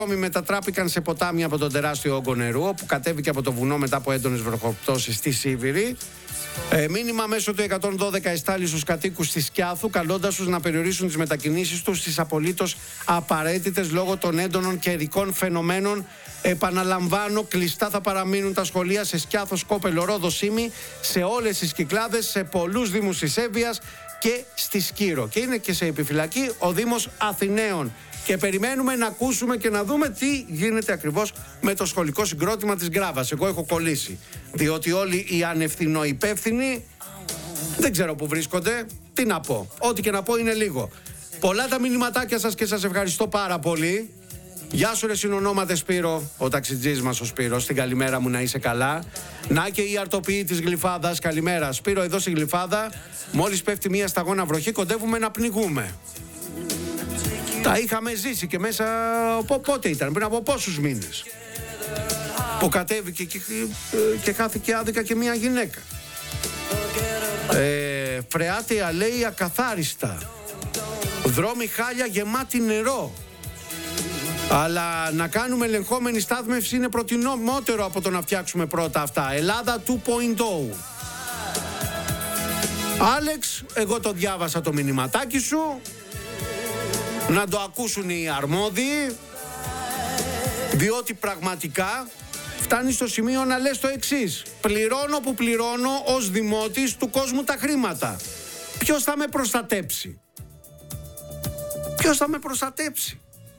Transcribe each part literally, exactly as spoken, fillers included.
μετατράπηκαν σε ποτάμια από τον τεράστιο όγκο νερού, όπου κατέβηκε από το βουνό μετά από έντονες βροχοπτώσεις στη Σίβηρη. Ε, μήνυμα μέσω του εκατόν δώδεκα εστάλει στους κατοίκους της Σκιάθου, καλώντας τους να περιορίσουν τις μετακινήσεις τους στις απολύτως απαραίτητες λόγω των έντονων καιρικών φαινομένων. Επαναλαμβάνω, κλειστά θα παραμείνουν τα σχολεία σε Σκιάθο, Σκόπελο, Ρόδο, Σύμη, σε όλες τις Κυκλάδες, σε πολλούς δήμους της Εύβοιας και στη Σκύρο. Και είναι και σε επιφυλακή ο Δήμος Αθηναίων. Και περιμένουμε να ακούσουμε και να δούμε τι γίνεται ακριβώς με το σχολικό συγκρότημα της Γκράβας. Εγώ έχω κολλήσει, διότι όλοι οι ανευθυνοϊπεύθυνοι δεν ξέρω που βρίσκονται. Τι να πω, ό,τι και να πω είναι λίγο. Πολλά τα μηνυματάκια σας και σας ευχαριστώ πάρα πολύ. Γεια σου ρε συνονόματε Σπύρο, ο ταξιτζής μας ο Σπύρος, την καλημέρα μου, να είσαι καλά. Να και η αρτοποιή της Γλυφάδας, καλημέρα Σπύρο, εδώ στη Γλυφάδα μόλις πέφτει μια σταγόνα βροχή κοντεύουμε να πνιγούμε. Τα είχαμε ζήσει και μέσα, πότε ήταν, πριν από πόσους μήνες, που κατέβηκε και, και, και χάθηκε άδικα και μια γυναίκα. Ε, φρεάτια λέει ακαθάριστα, δρόμοι χάλια γεμάτη νερό. Αλλά να κάνουμε ελεγχόμενη στάθμευση είναι προτιμότερο από το να φτιάξουμε πρώτα αυτά. Ελλάδα δύο κόμμα μηδέν. Άλεξ, εγώ το διάβασα το μηνυματάκι σου. Να το ακούσουν οι αρμόδιοι, διότι πραγματικά φτάνει στο σημείο να λες το εξής: πληρώνω που πληρώνω ως δημότης του κόσμου τα χρήματα. Ποιος θα με προστατέψει? Ποιος θα με προστατέψει?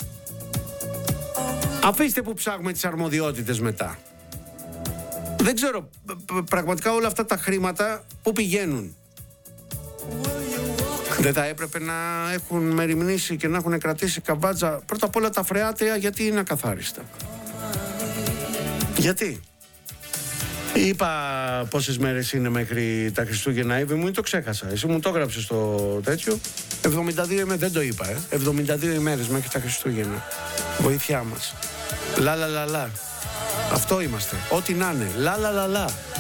Αφήστε που ψάχνουμε τις αρμοδιότητες μετά. Δεν ξέρω πραγματικά όλα αυτά τα χρήματα που πηγαίνουν. Δεν θα έπρεπε να έχουν μεριμνήσει και να έχουν κρατήσει καμπάτζα πρώτα απ' όλα τα φρεάτια? Γιατί είναι ακαθάριστα? Γιατί? Είπα πόσες μέρες είναι μέχρι τα Χριστούγεννα, Εύη μου, ή το ξέχασα? Εσύ μου το έγραψες στο τέτοιο. εβδομήντα δύο ημέρες, δεν το είπα, ε. εβδομήντα δύο ημέρες μέχρι τα Χριστούγεννα. Βοήθειά μας. Λα λα λα λα. Αυτό είμαστε. Ό,τι να είναι. Λα λα λα λα.